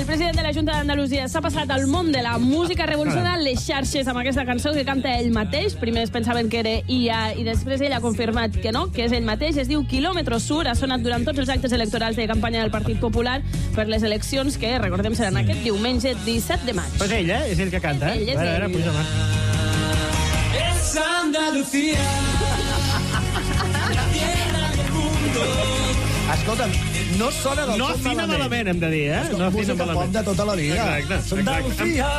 president de la Junta d'Andalusia s'ha passat al món de la música, revolucionant les xarxes amb aquesta cançó que canta ell mateix. Primer es pensaven que era IA i després ell ha confirmat que no, que és ell mateix. Es diu Kilómetro Sur, ha sonat durant tots els actes electorals de campanya del Partit Popular per les eleccions que, recordem, seran aquest diumenge 17 de maig. Pues ell, és ell que canta, eh? Ell és ell. Puja mà. Es Andalucía, la tierra del mundo. Escolta'm, no sona del No tot afina malament, hem de dir, eh? És No afina música pop malament. de tota la vida. Exacte. Andalucía!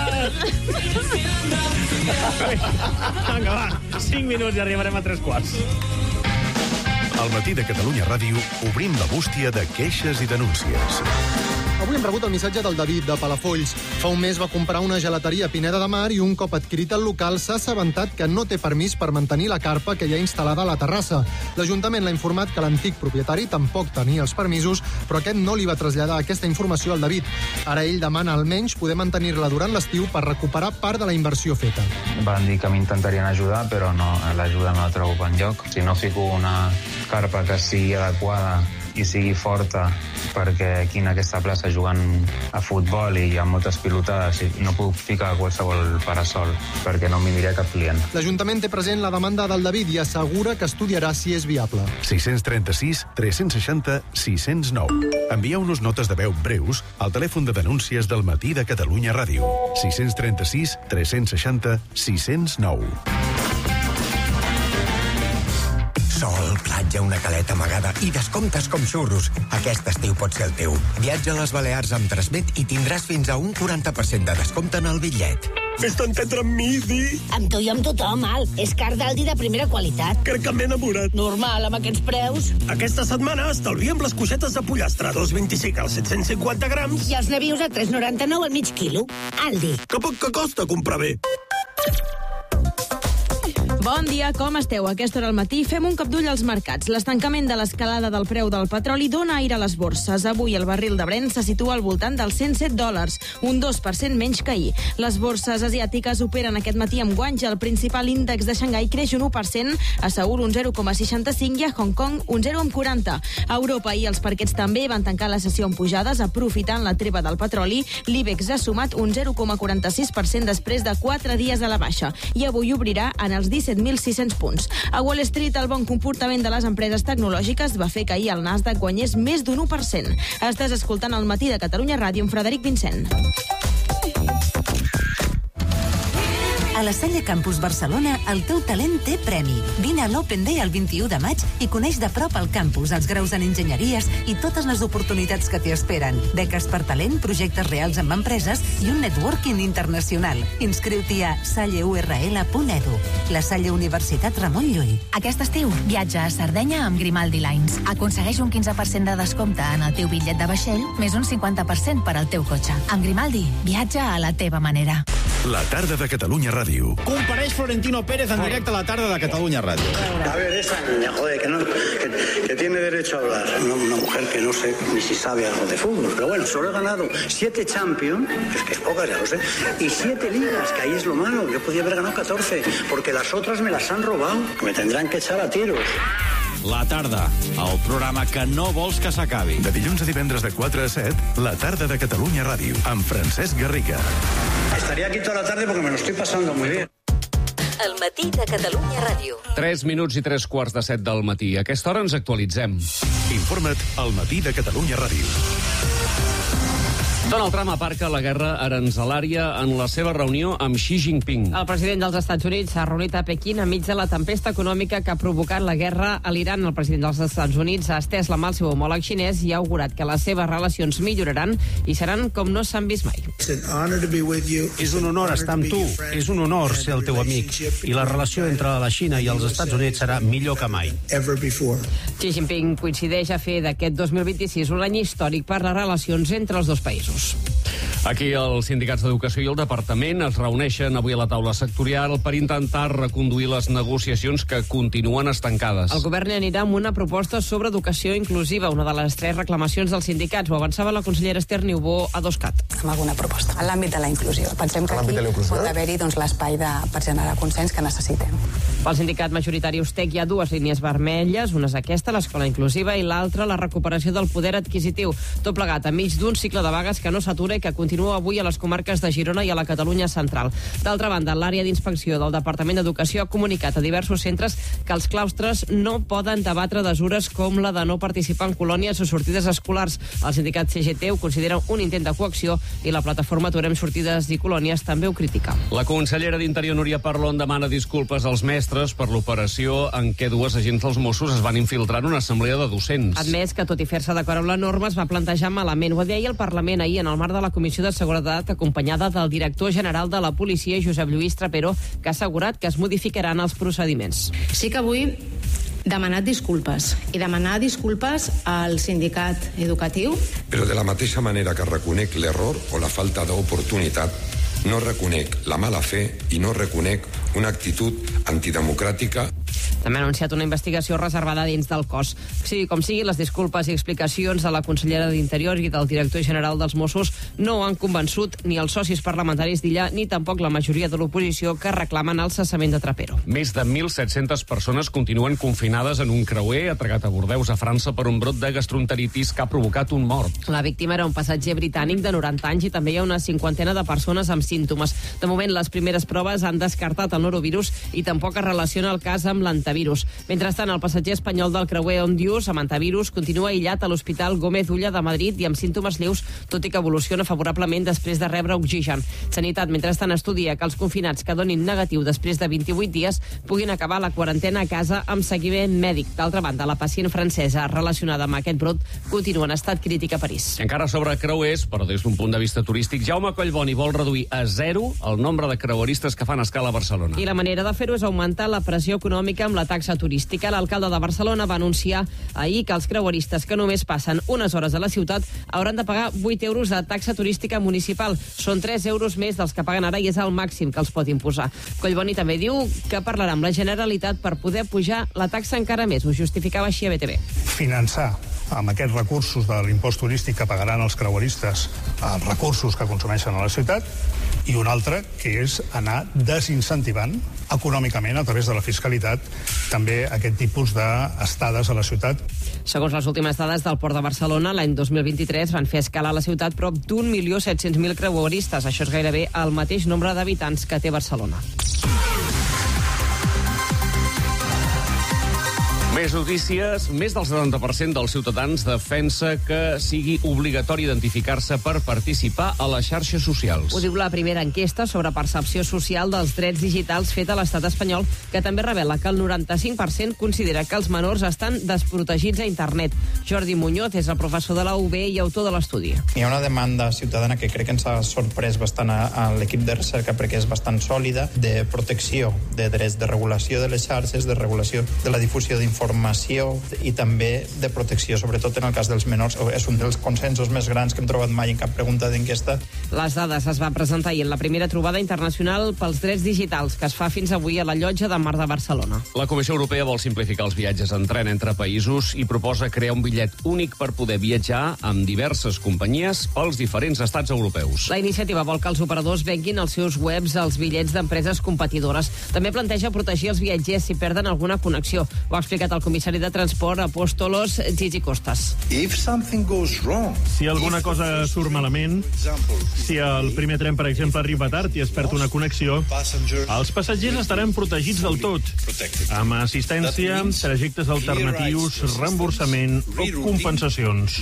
Vinga, va, 5 minuts i arribarem a 3 quarts. Al matí de Catalunya Ràdio obrim la bústia de queixes i denúncies. Avui hem rebut el missatge del David, de Palafolls. Fa un mes va comprar una gelateria a Pineda de Mar i un cop adquirit el local s'ha assabentat que no té permís per mantenir la carpa que hi ha instal·lada a la terrassa. L'Ajuntament l'ha informat que l'antic propietari tampoc tenia els permisos, però aquest no li va traslladar aquesta informació al David. Ara ell demana almenys poder mantenir-la durant l'estiu per recuperar part de la inversió feta. Van dir que m'intentarien ajudar, però no, l'ajuda no la trobo per enlloc. Si no fico una carpa que sigui adequada i sigui forta, perquè aquí en aquesta plaça jugant a futbol i hi ha moltes pilotades i no puc ficar qualsevol parasol perquè no m'hi aniré cap client. L'Ajuntament té present la demanda del David i assegura que estudiarà si és viable. 636 360 609. Envieu-nos notes de veu breus al telèfon de denúncies del matí de Catalunya Ràdio. 636 360 609. Sol, platja, una caleta amagada i descomptes com xurros. Aquest estiu pot ser el teu. Viatja a les Balears amb Transmet i tindràs fins a un 40% de descompte en el bitllet. Fes-te entendre amb mi, Di. Amb tu i amb tothom, Al. És car d'Aldi de primera qualitat. Crec que m'he enamorat. Normal, amb aquests preus. Aquesta setmana estalviem les coixetes de pollastre, 2,25 als 750 grams. I els navius a 3,99 al mig quilo. Aldi. Que poc que costa comprar bé. Bon dia, com esteu? A aquesta hora al matí fem un cop d'ull als mercats. L'estancament de l'escalada del preu del petroli dona aire a les borses. Avui el barril de Brent se situa al voltant dels $107, un 2% menys que ahir. Les borses asiàtiques operen aquest matí amb guanys. El principal índex de Xangai creix un 1%, a Seül un 0,65 i a Hong Kong un 0,40. A Europa i els parquets també van tancar la sessió amb pujades, aprofitant la treva del petroli. L'IBEX ha sumat un 0,46% després de 4 dies a la baixa i avui obrirà en els 17.600 punts. A Wall Street, el bon comportament de les empreses tecnològiques va fer que ahir el Nasdaq guanyés més d'un 1%. Estàs escoltant el matí de Catalunya Ràdio amb Frederic Vincent. A la Salle Campus Barcelona, el teu talent té premi. Vine a l'Open Day el 21 de maig i coneix de prop el campus, els graus en enginyeries i totes les oportunitats que t'hi esperen. Beques per talent, projectes reals amb empreses i un networking internacional. Inscriu-t'hi a salleurl.edu. La Salle Universitat Ramon Llull. Aquest estiu, viatja a Sardenya amb Grimaldi Lines. Aconsegueix un 15% de descompte en el teu bitllet de vaixell, més un 50% per al teu cotxe. Amb Grimaldi, viatja a la teva manera. La tarda de Catalunya Ràdio. Compareix Florentino Pérez en directe a la tarda de Catalunya Ràdio. A ver, esa niña, joder, que tiene derecho a hablar. Una mujer que no sé ni si sabe algo de fútbol. Pero bueno, solo he ganado 7 Champions, que es pocas, ya lo sé, y 7 ligas, que ahí es lo malo. Yo podía haber ganado 14, porque las otras me las han robado. Me tendrán que echar a tiros. La tarda, el programa que no vols que s'acabi. De dilluns a divendres de 4 a 7, la tarda de Catalunya Ràdio, amb Francesc Garriga. Estaría aquí toda la tarde porque me lo estoy pasando muy bien. El matí de Catalunya Ràdio. 3 minuts i 3 quarts de 7 del matí. A aquesta hora ens actualitzem. Informa't al matí de Catalunya Ràdio. Donald Trump aparca la guerra aranzelària en la seva reunió amb Xi Jinping. El president dels Estats Units s'ha reunit a Pequín enmig de la tempesta econòmica que ha provocat la guerra a l'Iran. El president dels Estats Units ha estès la mà al seu homòleg xinès i ha augurat que les seves relacions milloraran i seran com no s'han vist mai. És un honor estar amb tu, és un honor ser el teu amic, i la relació entre la Xina i els Estats Units serà millor que mai. Xi Jinping coincideix a fer d'aquest 2026 un any històric per les relacions entre els dos països. Aquí els sindicats d'Educació i el Departament es reuneixen avui a la taula sectorial per intentar reconduir les negociacions que continuen estancades. El govern anirà amb una proposta sobre educació inclusiva, una de les 3 reclamacions dels sindicats. Ho avançava la consellera Esther Niubó a Doscat. Amb alguna proposta, en l'àmbit de la inclusió. Pensem que aquí pot haver-hi l'espai per generar consens que necessitem. Pel sindicat majoritari USTEC hi ha 2 línies vermelles, una és aquesta, l'escola inclusiva, i l'altra, la recuperació del poder adquisitiu. Tot plegat enmig d'un cicle de vagues que no s'atura i que continua avui a les comarques de Girona i a la Catalunya central. D'altra banda, l'àrea d'inspecció del Departament d'Educació ha comunicat a diversos centres que els claustres no poden debatre mesures com la de no participar en colònies o sortides escolars. El sindicat CGT ho considera un intent de coacció i la plataforma Aturem Sortides i Colònies també ho critica. La consellera d'Interior, Núria Parlon, demana disculpes als mestres per l'operació en què 2 agents dels Mossos es van infiltrar en una assemblea de docents. Ha admès que, tot i fer-se d'acord amb la norma, es va plantejar malament. Ho deia el Parlament ahir en el marc de la Comissió de Seguretat, acompanyada del director general de la policia, Josep Lluís Trapero, que ha assegurat que es modificaran els procediments. Sí que vull demanar disculpes al sindicat educatiu. Però de la mateixa manera que reconec l'error o la falta d'oportunitat, no reconec la mala fe i no reconec una actitud antidemocràtica. També ha anunciat una investigació reservada dins del cos. Sigui com sigui, les disculpes i explicacions de la consellera d'Interior i del director general dels Mossos no han convençut ni els socis parlamentaris d'Illa ni tampoc la majoria de l'oposició que reclamen el cessament de Trapero. Més de 1.700 persones continuen confinades en un creuer atracat a Bordeus, a França, per un brot de gastroenteritis que ha provocat un mort. La víctima era un passatger britànic de 90 anys i també hi ha una 50ena de persones amb símptomes. De moment, les primeres proves han descartat el norovirus i tampoc es relaciona el cas amb l'antivirus. Mentrestant, el passatger espanyol del creuer Ondius amb antivirus continua aïllat a l'Hospital Gómez Ulla de Madrid i amb símptomes lleus, tot i que evoluciona favorablement després de rebre oxigen. Sanitat, mentrestant, estudia que els confinats que donin negatiu després de 28 dies puguin acabar la quarantena a casa amb seguiment mèdic. D'altra banda, la pacient francesa relacionada amb aquest brot continua en estat crític a París. Encara sobre creuers, però des d'un punt de vista turístic, Jaume Collboni vol reduir a 0 el nombre de creueristes que fan escala a Barcelona. I la manera de fer-ho és augmentar la pressió econòmica amb la taxa turística. L'alcalde de Barcelona va anunciar ahir que els creueristes que només passen unes hores a la ciutat hauran de pagar 8 euros de taxa turística municipal. Són 3 euros més dels que paguen ara i és el màxim que els pot imposar. Collboni també diu que parlarà amb la Generalitat per poder pujar la taxa encara més. Ho justificava així a BTV. Finançar amb aquests recursos de l'impost turístic que pagaran els creueristes els recursos que consumeixen a la ciutat, i un altre, que és anar desincentivant econòmicament, a través de la fiscalitat, també aquest tipus d'estades a la ciutat. Segons les últimes dades del Port de Barcelona, l'any 2023 van fer escala a la ciutat prop d'1.700.000 creueristes. Això és gairebé el mateix nombre d'habitants que té Barcelona. Més notícies. Més del 70% dels ciutadans defensa que sigui obligatori identificar-se per participar a les xarxes socials. Ho diu la primera enquesta sobre percepció social dels drets digitals feta a l'estat espanyol, que també revela que el 95% considera que els menors estan desprotegits a internet. Jordi Muñoz és el professor de la UB i autor de l'estudi. Hi ha una demanda ciutadana que crec que ens ha sorprès bastant a l'equip de recerca perquè és bastant sòlida, de protecció de drets, de regulació de les xarxes, de regulació de la difusió d'informació i també de protecció, sobretot en el cas dels menors. És un dels consensos més grans que hem trobat mai en cap pregunta d'enquesta. Les dades es van presentar ahir en la primera trobada internacional pels drets digitals que es fa fins avui a la Llotja de Mar de Barcelona. La Comissió Europea vol simplificar els viatges en tren entre països i proposa crear un bitllet únic per poder viatjar amb diverses companyies pels diferents estats europeus. La iniciativa vol que els operadors venguin als seus webs els bitllets d'empreses competidores. També planteja protegir els viatgers si perden alguna connexió. Ho ha explicat el comissari de transport Apóstolos Gigi Costas. Si alguna cosa surt malament, si el primer tren, per exemple, arriba tard i es perd una connexió, els passatgers estaran protegits del tot, amb assistència, trajectes alternatius, reemborsament o compensacions.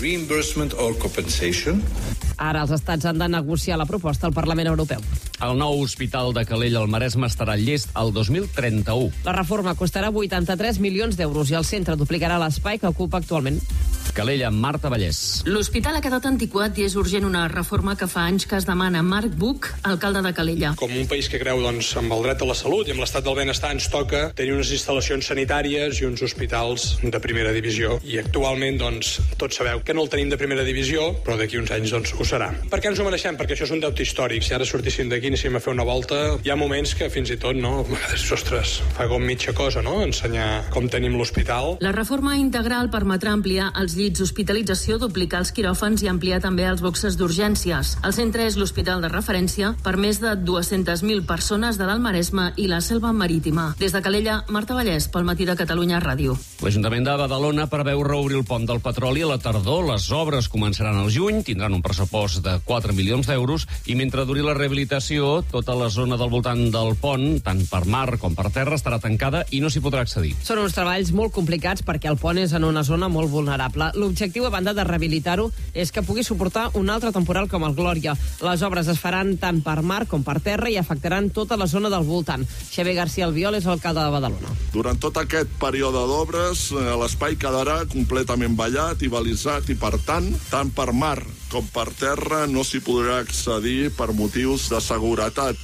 Ara els estats han de negociar la proposta al Parlament Europeu. El nou hospital de Calella al Maresme estarà llest el 2031. La reforma costarà 83 milions d'euros i el centre duplicarà l'espai que ocupa actualment. Calella, Marta Vallès. L'hospital ha quedat antiquat i és urgent una reforma que fa anys que es demana. Marc Buch, alcalde de Calella. Com un país que creu amb el dret a la salut i amb l'estat del benestar ens toca tenir unes instal·lacions sanitàries i uns hospitals de primera divisió. I actualment tots sabeu que no el tenim de primera divisió, però d'aquí uns anys ho serà. Per què ens ho mereixem? Perquè això és un deute històric. Si ara sortíssim d'aquí i anéssim a fer una volta, hi ha moments que fins i tot, ostres, fa com mitja cosa, ensenyar com tenim l'hospital. La reforma integral permetrà ampliar els llits d'hospitalització, duplicar els quiròfans i ampliar també els boxes d'urgències. El centre és l'hospital de referència per més de 200.000 persones de l'Alt Maresme i la Selva Marítima. Des de Calella, Marta Vallès, pel Matí de Catalunya Ràdio. L'Ajuntament de Badalona preveu reobrir el pont del Petroli a la tardor. Les obres començaran al juny, tindran un pressupost de 4 milions d'euros i mentre duri la rehabilitació, tota la zona del voltant del pont, tant per mar com per terra, estarà tancada i no s'hi podrà accedir. Són uns treballs molt complicats perquè el pont és en una zona molt vulnerable. L'objectiu, a banda de rehabilitar-ho, és que pugui suportar un altre temporal com el Glòria. Les obres es faran tant per mar com per terra i afectaran tota la zona del voltant. Xavier García Albiol és alcalde de Badalona. Durant tot aquest període d'obres, l'espai quedarà completament vallat i balisat i, per tant per mar com per terra no s'hi podrà accedir per motius de seguretat.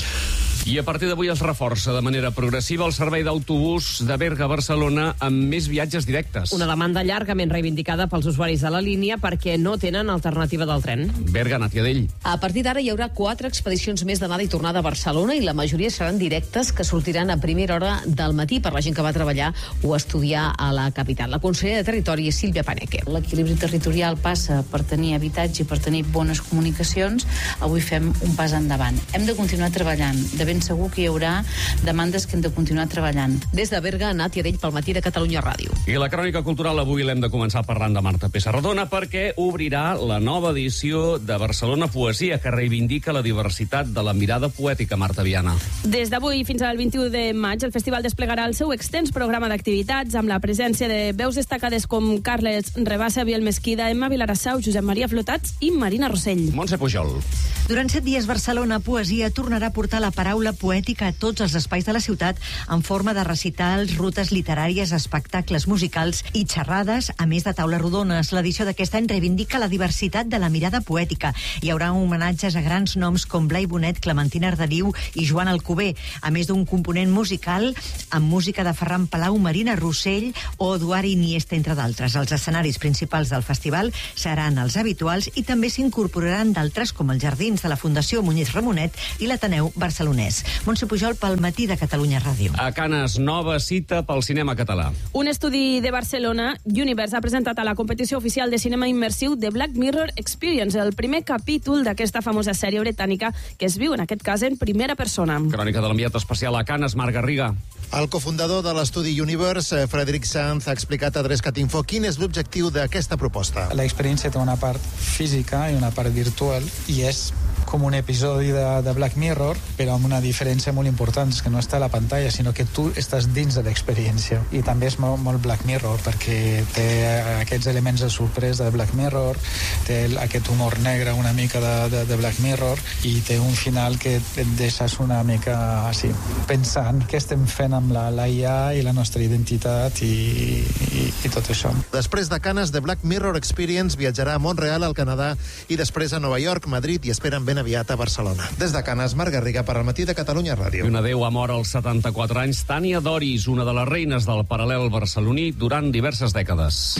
I a partir d'avui es reforça de manera progressiva el servei d'autobús de Berga a Barcelona amb més viatges directes. Una demanda llargament reivindicada pels usuaris de la línia perquè no tenen alternativa del tren. Berga, Nàtia Dell. A partir d'ara hi haurà 4 expedicions més d'anada i tornada a Barcelona i la majoria seran directes que sortiran a primera hora del matí per la gent que va treballar o estudiar a la capital. La consellera de Territori és Sílvia Paneque. L'equilibri territorial passa per tenir habitatge i per tenir bones comunicacions. Avui fem un pas endavant. Hem de continuar treballant. De ben segur que hi haurà demandes que hem de continuar treballant. Des de Berga, Nàtia Dell pel Matí de Catalunya Ràdio. I la crònica cultural avui l'hem de començar parlant de Marta Pessarrodona perquè obrirà la nova edició de Barcelona Poesia que reivindica la diversitat de la mirada poètica, Marta Viana. Des d'avui fins al 21 de maig el festival desplegarà el seu extens programa d'activitats amb la presència de veus destacades com Carles Rebassa, Biel Mesquida, Emma Vilarassau, Josep Maria Flotats i Marina Rossell. Montse Pujol. Durant 7 dies Barcelona Poesia tornarà a portar la paraula poètica a tots els espais de la ciutat en forma de recitals, rutes literàries, espectacles musicals i xerrades, a més de taules rodones. L'edició d'aquest any reivindica la diversitat de la mirada poètica. Hi haurà homenatges a grans noms com Blai Bonet, Clementina Arderiu i Joan Alcover, a més d'un component musical amb música de Ferran Palau, Marina Rossell o Eduard Iniesta, entre d'altres. Els escenaris principals del festival seran els habituals i també s'incorporaran d'altres com els Jardins de la Fundació Muñiz Ramonet i l'Ateneu Barcelonès. Montse Pujol pel Matí de Catalunya Ràdio. A Canes, nova cita pel cinema català. Un estudi de Barcelona, Universe, ha presentat a la competició oficial de cinema immersiu The Black Mirror Experience, el primer capítol d'aquesta famosa sèrie britànica que es viu, en aquest cas, en primera persona. Crònica de l'enviat especial a Canes, Marc Garriga. El cofundador de l'estudi Universe, Frederic Sanz, ha explicat a Adrescatinfo quin és l'objectiu d'aquesta proposta. La experiència té una part física i una part virtual i és com un episodi de Black Mirror, però amb una diferència molt important, que no està a la pantalla, sinó que tu estàs dins de l'experiència. I també és molt Black Mirror, perquè té aquests elements de sorpresa de Black Mirror, té aquest humor negre una mica de Black Mirror, i té un final que et deixes una mica així, pensant què estem fent amb la IA i la nostra identitat i tot això. Després de Canes, The Black Mirror Experience viatjarà a Montreal, al Canadà, i després a Nova York, Madrid, i esperen ben aviat a Barcelona. Des de Canes, Marc Garriga per al Matí de Catalunya Ràdio. I una adéu a mort als 74 anys, Tània Doris, una de les reines del paral·lel barceloní durant diverses dècades.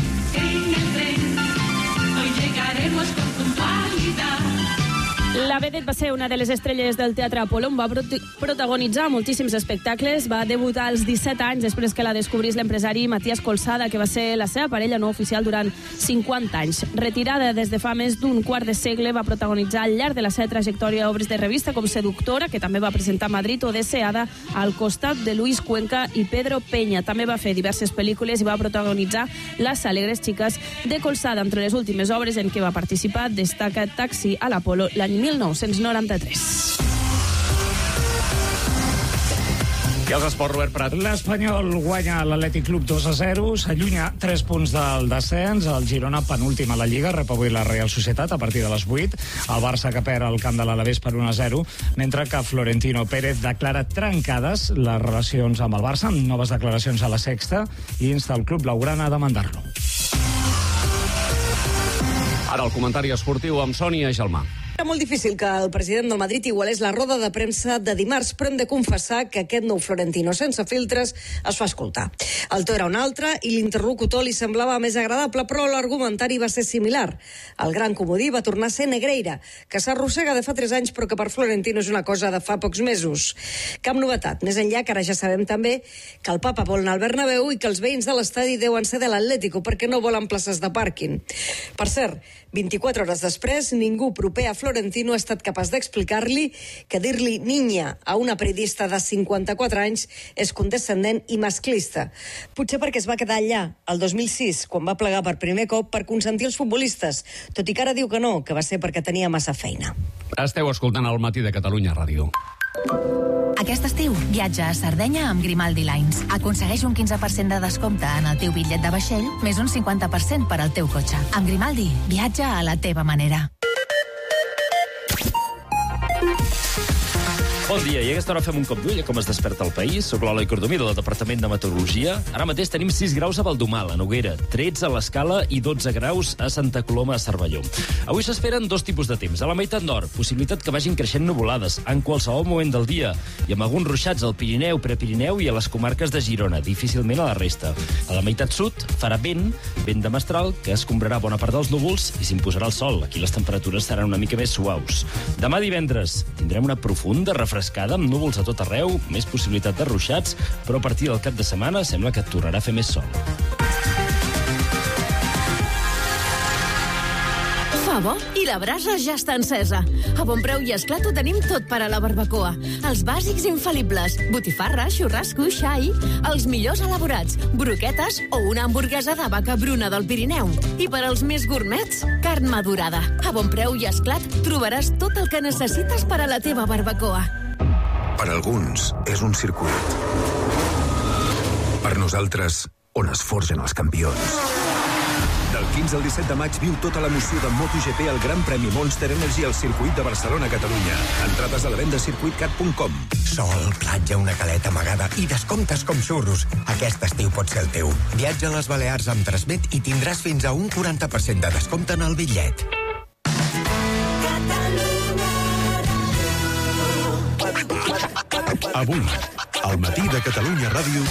La vedet va ser una de les estrelles del Teatre Apol·lo, va protagonitzar moltíssims espectacles, va debutar als 17 anys després que la descobrís l'empresari Matías Colsada, que va ser la seva parella no oficial durant 50 anys. Retirada des de fa més d'un quart de segle, va protagonitzar al llarg de la seva trajectòria obres de revista com Seductora, que també va presentar a Madrid, o Deseada, al costat de Luis Cuenca i Pedro Peña. També va fer diverses pel·lícules i va protagonitzar Las alegres chicas de Colsada. Entre les últimes obres en què va participar destaca Taxi a l'Apol·lo l'any 1993. I els esports, Robert Prat. L'Espanyol guanya l'Atlètic Club 2-0, s'allunya 3 punts del descens. El Girona, penúltim a la Lliga, rep avui la Real Societat a partir de les 8. El Barça que perd al camp de l'Alavés per 1-0, mentre que Florentino Pérez declara trencades les relacions amb el Barça, amb noves declaracions a La Sexta, i insta el club blaugrana a demandar-lo. Ara el comentari esportiu amb Sònia Gelmà. Era molt difícil que el president del Madrid igualés la roda de premsa de dimarts, però hem de confessar que aquest nou Florentino sense filtres es fa escoltar. El to era un altre i l'interlocutor li semblava més agradable, però l'argumentari va ser similar. El gran comodí va tornar a ser Negreira, que s'arrossega de fa 3 anys però que per Florentino és una cosa de fa pocs mesos. Cap novetat, més enllà que ara ja sabem també que el papa vol anar al Bernabéu i que els veïns de l'estadi deuen ser de l'Atlético perquè no volen places de pàrquing. Per cert, 24 hores després, ningú proper a Florentino ha estat capaç d'explicar-li que dir-li niña a una periodista de 54 anys és condescendent i masclista. Potser perquè es va quedar allà, el 2006, quan va plegar per primer cop per consentir els futbolistes, tot i que ara diu que no, que va ser perquè tenia massa feina. Esteu escoltant el Matí de Catalunya Ràdio. Aquest estiu, viatja a Sardenya amb Grimaldi Lines. Aconsegueix un 15% de descompte en el teu bitllet de vaixell, més un 50% per al teu cotxe. Amb Grimaldi, viatja a la teva manera. Bon dia, i a aquesta hora fem un cop d'ull a com es desperta el país. Soc l'Eloi Cordomí, del Departament de Meteorologia. Ara mateix tenim 6 graus a Valdomal, a Noguera, 13 a l'Escala i 12 graus a Santa Coloma, a Cervelló. Avui s'esperen 2 tipus de temps. A la meitat nord, possibilitat que vagin creixent nuvolades en qualsevol moment del dia i amb alguns ruixats al Pirineu, Prepirineu i a les comarques de Girona, difícilment a la resta. A la meitat sud farà vent de mestral, que escombrarà bona part dels núvols i s'imposarà el sol. Aquí les temperatures seran una mica més suaus. Demà divendres tindrem una profunda refrescada amb núvols a tot arreu, més possibilitat de ruixats, però a partir del cap de setmana sembla que tornarà a fer més sol. Fa bo i la brasa ja està encesa. A Bon Preu i Esclat ho tenim tot per a la barbacoa. Els bàsics infal·libles, botifarra, xurrasco, xai, els millors elaborats, broquetes o una hamburguesa de vaca bruna del Pirineu. I per als més gourmets, carn madurada. A Bon Preu i Esclat trobaràs tot el que necessites per a la teva barbacoa. Per alguns és un circuit. Per nosaltres, on es forgen els campions. Del 15 al 17 de maig viu tota l'emoció de MotoGP al Gran Premi Monster Energy al circuit de Barcelona-Catalunya. Entrades a la venda a circuitcat.com. Sol, platja, una caleta amagada i descomptes com xurros. Aquest estiu pot ser el teu. Viatja a les Balears amb Transmet i tindràs fins a un 40% de descompte en el bitllet. Avui, al Matí de Catalunya Ràdio.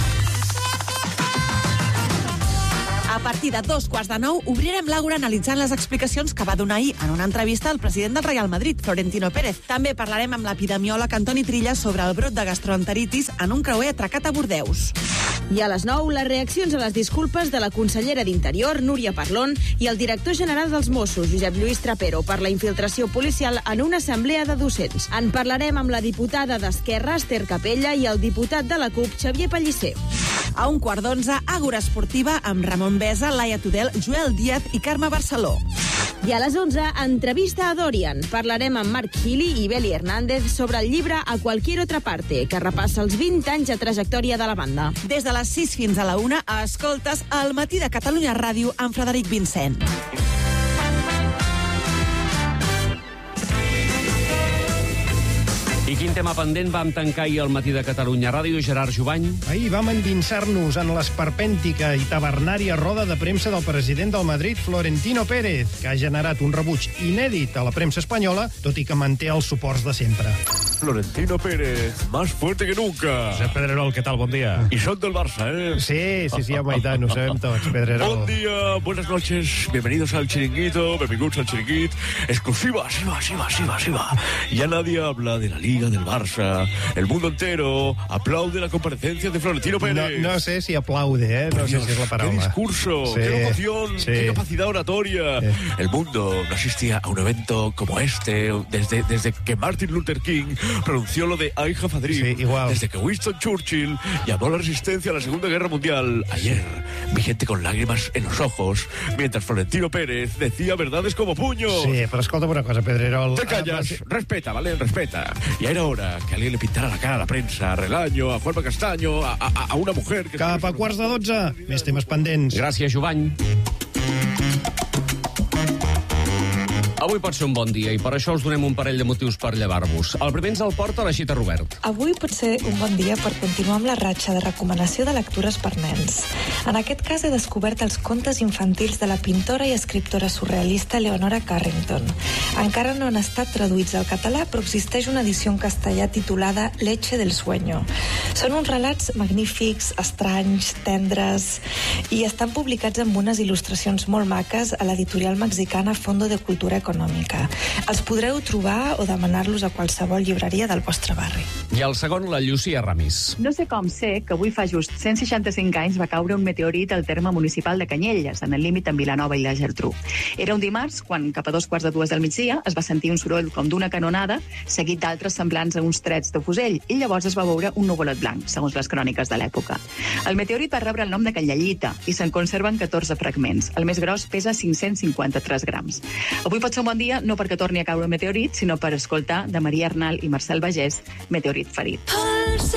A partir de 9:15, obrirem l'Àgora analitzant les explicacions que va donar ahir en una entrevista al president del Real Madrid, Florentino Pérez. També parlarem amb l'epidemiòleg Antoni Trilla sobre el brot de gastroenteritis en un creuer atracat a Bordeus. I a les 9, les reaccions a les disculpes de la consellera d'Interior, Núria Parlon, i el director general dels Mossos, Josep Lluís Trapero, per la infiltració policial en una assemblea de docents. En parlarem amb la diputada d'Esquerra, Esther Capella, i el diputat de la CUP, Xavier Pellicer. A 11:15, Àgora esportiva amb Ramon Besa, Laia Tudel, Joel Díaz i Carme Barceló. I a les 11, entrevista a Dorian. Parlarem amb Marc Gili i Beli Hernández sobre el llibre A Cualquier Otra Parte, que repassa els 20 anys de trajectòria de la banda. Des de les 6 fins a la 1, escoltes El Matí de Catalunya Ràdio amb Frederic Vincent. I quin tema pendent vam tancar ahir al Matí de Catalunya Ràdio, Gerard Jubany? Ahir vam endinsar-nos en l'esperpèntica i tabernària roda de premsa del president del Madrid, Florentino Pérez, que ha generat un rebuig inèdit a la premsa espanyola, tot i que manté els suports de sempre. Florentino Pérez, más fuerte que nunca. Josep Pedrerol, què tal? Bon dia. Y son del Barça, ¿eh? Sí, home, i tant, ho sabem tots, Pedrerol. Bon dia, buenas noches, bienvenidos al Chiringuito, benvinguts al Chiringuit. Exclusiva, sí va. Ya nadie habla de la Liga del Barça. El mundo entero aplaude la comparecencia de Florentino Pérez. No sé si aplaude, ¿eh? No sé si es la palabra. Qué discurso, sí, qué locución, sí, qué capacidad oratoria. Sí. El mundo no asistía a un evento como este desde que Martin Luther King pronunció lo de I have a dream. Sí, igual. Desde que Winston Churchill llamó a la resistencia a la Segunda Guerra Mundial. Ayer vi gente con lágrimas en los ojos, mientras Florentino Pérez decía verdades como puños. Sí, pero escolta'm una cosa, Pedrerol. Te callas, respeta, ¿vale? Respeta. Y era hora que alguien le pintara la cara a la prensa, a Relaño, a Juanma Castaño, a una mujer... Que cap a 11:15, més temes pendents. Gràcies, Jubany. Avui pot ser un bon dia i per això us donem un parell de motius per llevar-vos. El primer ens el porta la Xita Robert. Avui pot ser un bon dia per continuar amb la ratxa de recomanació de lectures per nens. En aquest cas he descobert els contes infantils de la pintora i escriptora surrealista Leonora Carrington. Encara no han estat traduïts al català, però existeix una edició en castellà titulada Leche del sueño. Són uns relats magnífics, estranys, tendres, i estan publicats amb unes il·lustracions molt maques a l'editorial mexicana Fondo de Cultura Econòmica. Els podreu trobar o demanar-los a qualsevol llibreria del vostre barri. I el segon, la Llucia Ramis. No sé com sé que avui fa just 165 anys va caure un meteorit al terme municipal de Canyelles, en el límit amb Vilanova i la Geltrú. Era un dimarts, quan cap a 2:45 del migdia es va sentir un soroll com d'una canonada, seguit d'altres semblants a uns trets de fusell, i llavors es va veure un nuvolet blanc, segons les cròniques de l'època. El meteorit va rebre el nom de Canyellita i se'n conserven 14 fragments. El més gros pesa 553 grams. Avui pot ser un bon dia no perquè torni a caure un meteorit, sinó per escoltar de Maria Arnal i Marcel Bagés, Meteorit ferit.